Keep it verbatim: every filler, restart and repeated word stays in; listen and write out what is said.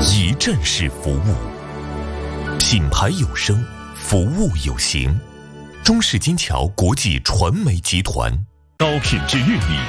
一站式服务，品牌有声，服务有形。中式金桥国际传媒集团， 高品质乐理